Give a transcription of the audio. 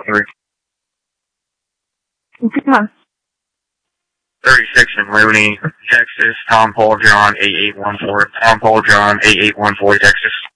3. Come on. 36 in Looney, Texas, Tom Paul John 8814. Tom Paul John 8814, Texas.